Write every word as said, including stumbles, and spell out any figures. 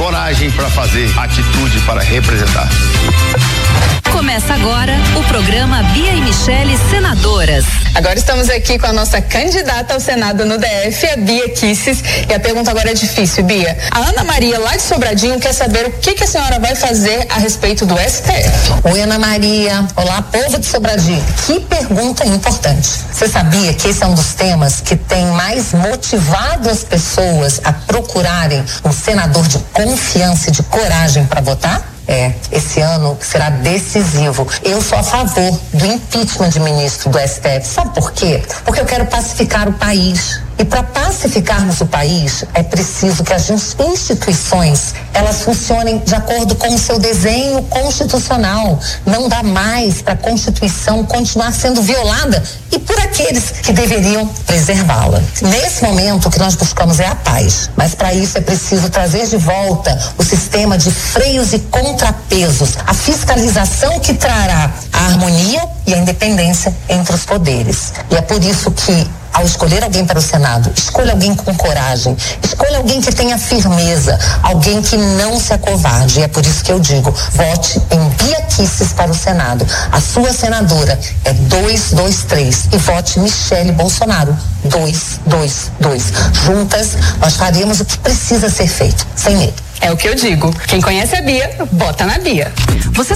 coragem para fazer, atitude para representar. Começa agora o programa Bia e Michele Senadoras. Agora estamos aqui com a nossa candidata ao Senado no D F, a Bia Kicis. E a pergunta agora é difícil, Bia. A Ana Maria, lá de Sobradinho, quer saber o que, que a senhora vai fazer a respeito do S T F. Oi, Ana Maria. Olá, povo de Sobradinho. Que pergunta importante. Você sabia que esse é um dos temas que tem mais motivado as pessoas a procurarem um senador de confiança e de coragem para votar? É, esse ano será decisivo. Eu sou a favor do impeachment de ministro do S T F. Sabe por quê? Porque eu quero pacificar o país. E para pacificarmos o país, é preciso que as instituições, elas funcionem de acordo com o seu desenho constitucional. Não dá mais para a Constituição continuar sendo violada e por aqueles que deveriam preservá-la. Nesse momento, o que nós buscamos é a paz. Mas para isso é preciso trazer de volta o sistema de freios e contrapesos, a fiscalização que trará a harmonia e a independência entre os poderes. E é por isso que, ao escolher alguém para o Senado, escolha alguém com coragem, escolha alguém que tenha firmeza, alguém que não se acovarde. E é por isso que eu digo, vote em Bia Kicis para o Senado. A sua senadora é duzentos e vinte e três e vote Michele Bolsonaro duzentos e vinte e dois. Juntas, nós faremos o que precisa ser feito, sem medo. É o que eu digo. Quem conhece a Bia, vota na Bia. Você